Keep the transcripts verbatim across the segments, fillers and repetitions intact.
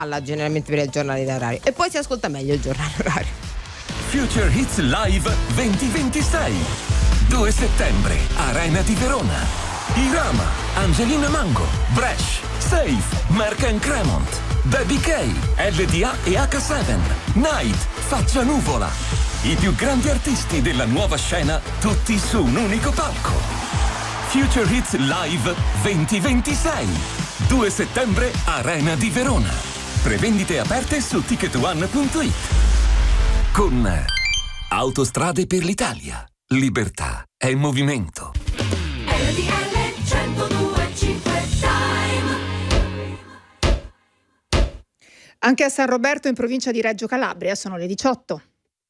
generalmente per il giornale orario, e poi si ascolta meglio il giornale orario. Future Hits Live duemilaventisei, due settembre, Arena di Verona. Irama, Angelina Mango, Bresh, Safe, Mark and Cremont, Baby K, L D A e acca sette, Night, Faccia Nuvola. I più grandi artisti della nuova scena, tutti su un unico palco. Future Hits Live duemilaventisei, due settembre, Arena di Verona. Prevendite aperte su ticket one punto it. Con Autostrade per l'Italia. Libertà è movimento. R T L centodue e cinque Time. Anche a San Roberto, in provincia di Reggio Calabria, sono le diciotto.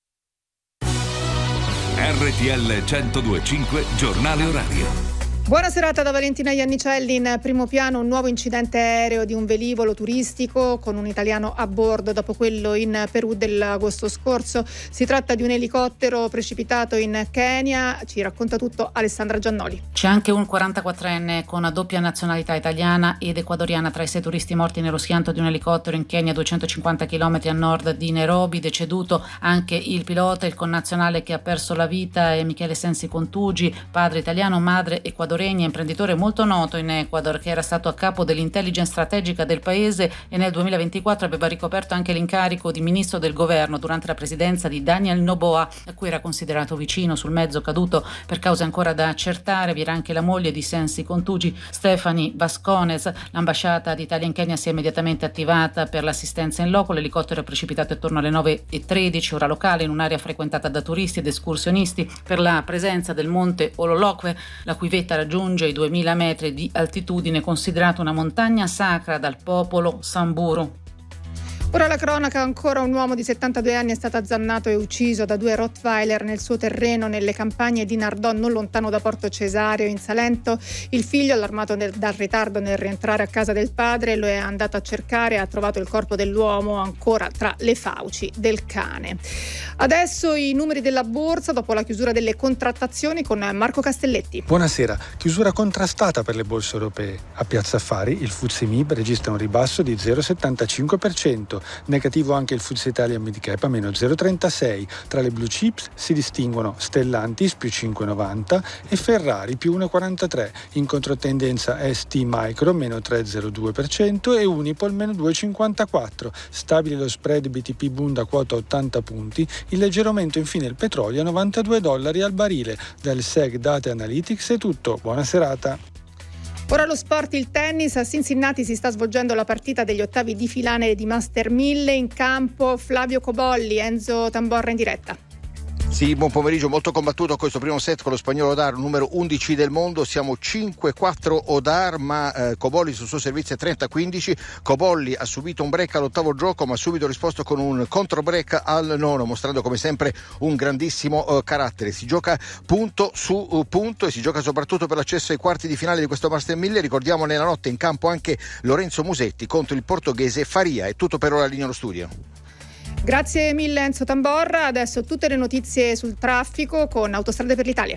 R T L centodue e cinque, giornale orario. Buona serata da Valentina Iannicelli. In primo piano un nuovo incidente aereo di un velivolo turistico con un italiano a bordo dopo quello in Perù dell'agosto scorso. Si tratta di un elicottero precipitato in Kenya. Ci racconta tutto Alessandra Giannoli. C'è anche un quarantaquattrenne con doppia nazionalità italiana ed ecuadoriana tra i sei turisti morti nello schianto di un elicottero in Kenya, duecentocinquanta chilometri a nord di Nairobi. Deceduto anche il pilota, il connazionale che ha perso la vita è Michele Sensi Contugi, padre italiano, madre ecuadoriana, imprenditore molto noto in Ecuador, che era stato a capo dell'intelligence strategica del paese e nel duemilaventiquattro aveva ricoperto anche l'incarico di ministro del governo durante la presidenza di Daniel Noboa, a cui era considerato vicino. Sul mezzo caduto per cause ancora da accertare vi era anche la moglie di Sensi Contugi, Stephanie Vascones. L'ambasciata d'Italia in Kenya si è immediatamente attivata per l'assistenza in loco. L'elicottero è precipitato attorno alle nove e tredici ora locale in un'area frequentata da turisti ed escursionisti per la presenza del monte Ololokwe, la cui vetta raggiunge i duemila metri di altitudine, considerato una montagna sacra dal popolo Samburu. Ora la cronaca, ancora un uomo di settantadue anni è stato azzannato e ucciso da due Rottweiler nel suo terreno nelle campagne di Nardò, non lontano da Porto Cesareo in Salento. Il figlio, allarmato nel, dal ritardo nel rientrare a casa del padre, lo è andato a cercare e ha trovato il corpo dell'uomo ancora tra le fauci del cane. Adesso i numeri della borsa dopo la chiusura delle contrattazioni con Marco Castelletti. Buonasera. Chiusura contrastata per le borse europee. A Piazza Affari il F T S E M I B registra un ribasso di zero virgola settantacinque per cento. Negativo anche il F T S E Italia Mid Cap a meno zero virgola trentasei. Tra le blue chips si distinguono Stellantis più cinque virgola novanta e Ferrari più uno virgola quarantatré. In controtendenza S T Micro meno tre virgola zero due per cento e Unipol meno due virgola cinquantaquattro. Stabile lo spread B T P Bund a quota ottanta punti. Il leggero aumento infine il petrolio a novantadue dollari al barile. Dal S E G Data Analytics è tutto. Buona serata. Ora lo sport, il tennis. A Cincinnati si sta svolgendo la partita degli ottavi di finale di Master mille. In campo Flavio Cobolli, Enzo Tamborra in diretta. Sì, buon pomeriggio, molto combattuto questo primo set con lo spagnolo Odar, numero undici del mondo. Siamo cinque quattro Odar, ma eh, Cobolli sul suo servizio è trenta quindici. Cobolli ha subito un break all'ottavo gioco, ma ha subito risposto con un contro break al nono, mostrando come sempre un grandissimo eh, carattere. Si gioca punto su uh, punto e si gioca soprattutto per l'accesso ai quarti di finale di questo Master mille. Ricordiamo nella notte in campo anche Lorenzo Musetti contro il portoghese Faria. È tutto per ora, linea allo studio. Grazie mille Enzo Tamborra. Adesso tutte le notizie sul traffico con Autostrade per l'Italia.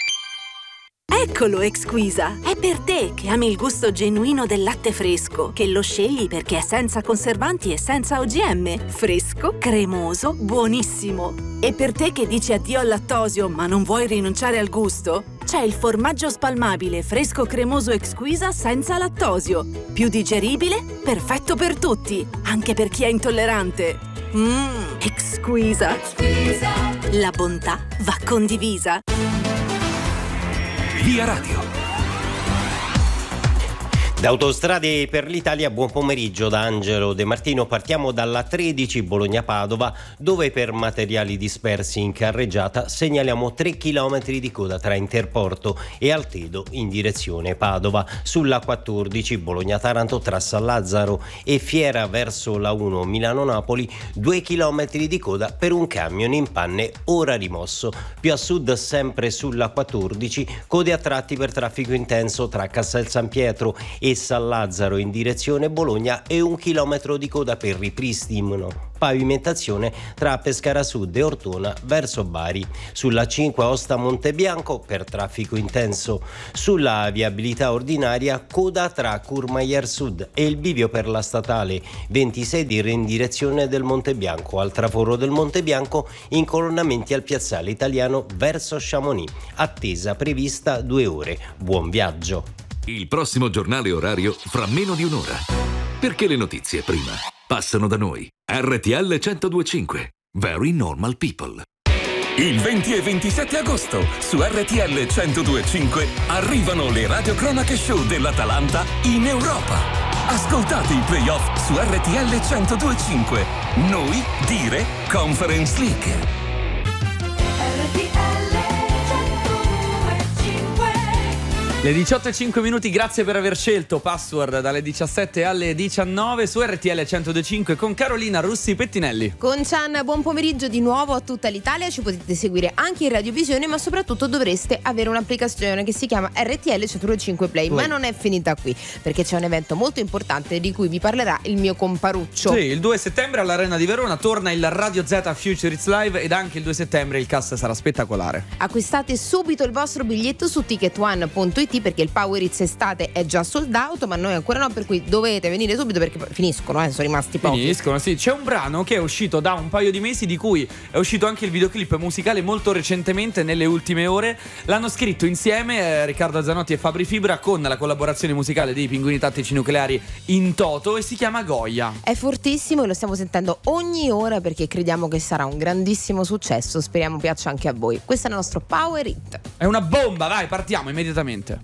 Eccolo Exquisa, è per te che ami il gusto genuino del latte fresco, che lo scegli perché è senza conservanti e senza O G M, fresco, cremoso, buonissimo. E per te che dici addio al lattosio ma non vuoi rinunciare al gusto, c'è il formaggio spalmabile fresco cremoso Exquisa senza lattosio, più digeribile, perfetto per tutti, anche per chi è intollerante. Mmm, Exquisa. La bontà va condivisa. Via Radio. Da Autostrade per l'Italia, buon pomeriggio da Angelo De Martino. Partiamo dalla tredici Bologna-Padova, dove per materiali dispersi in carreggiata segnaliamo tre chilometri di coda tra Interporto e Altedo in direzione Padova. Sulla quattordici Bologna-Taranto tra San Lazzaro e Fiera verso la uno Milano-Napoli, due chilometri di coda per un camion in panne ora rimosso. Più a sud, sempre sulla quattordici, code a tratti per traffico intenso tra Castel San Pietro e e San Lazzaro in direzione Bologna e un chilometro di coda per ripristino pavimentazione tra Pescara Sud e Ortona verso Bari. Sulla cinque Aosta Montebianco per traffico intenso. Sulla viabilità ordinaria coda tra Courmayeur Sud e il bivio per la statale ventisei di in direzione del Montebianco. Al traforo del Montebianco incolonnamenti al piazzale Italiano verso Chamonix. Attesa prevista due ore. Buon viaggio. Il prossimo giornale orario fra meno di un'ora. Perché le notizie prima passano da noi. R T L centodue e cinque. Very Normal People. Il venti e ventisette agosto su R T L centodue e cinque arrivano le radiocronache show dell'Atalanta in Europa. Ascoltate i playoff su R T L centodue e cinque. Noi dire Conference League. Le diciotto e cinque minuti, grazie per aver scelto Password dalle diciassette alle diciannove su R T L centodue e cinque con Carolina Russi Pettinelli. Con Chan, buon pomeriggio di nuovo a tutta l'Italia, ci potete seguire anche in radiovisione, ma soprattutto dovreste avere un'applicazione che si chiama R T L centodue e cinque Play. Play. Ma non è finita qui, perché c'è un evento molto importante di cui vi parlerà il mio comparuccio. Sì, il due settembre all'Arena di Verona torna il Radio Z Future It's Live ed anche il due settembre il cast sarà spettacolare. Acquistate subito il vostro biglietto su ticket one punto it perché il Power Hits estate è già sold out, ma noi ancora no, per cui dovete venire subito perché finiscono, eh, sono rimasti pochi. Finiscono, sì. C'è un brano che è uscito da un paio di mesi, di cui è uscito anche il videoclip musicale molto recentemente, nelle ultime ore. L'hanno scritto insieme eh, Riccardo Zanotti e Fabri Fibra con la collaborazione musicale dei Pinguini Tattici Nucleari in toto e si chiama Goya. È fortissimo e lo stiamo sentendo ogni ora perché crediamo che sarà un grandissimo successo, speriamo piaccia anche a voi. Questo è il nostro Power Hit. È una bomba, vai, partiamo immediatamente.